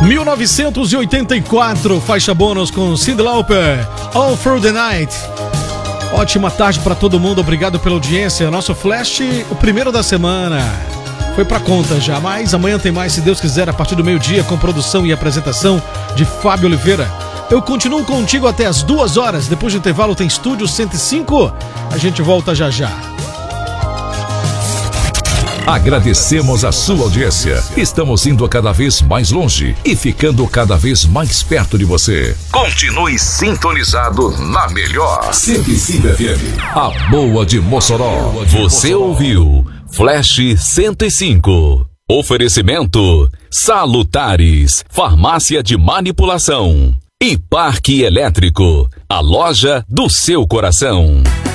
1984, faixa bônus com Cyndi Lauper, All Through the Night. Ótima tarde para todo mundo, obrigado pela audiência. Nosso Flash, o primeiro da semana, foi pra conta já, mas amanhã tem mais, se Deus quiser, a partir do meio-dia, com produção e apresentação de Fábio Oliveira. Eu continuo contigo até as 2 horas, depois do intervalo tem Estúdio 105, a gente volta já já. Agradecemos a sua audiência. Estamos indo cada vez mais longe e ficando cada vez mais perto de você. Continue sintonizado na melhor 105 FM, a boa de Mossoró. Você ouviu Flash 105. Oferecimento Salutares, farmácia de manipulação e Parque Elétrico, a loja do seu coração.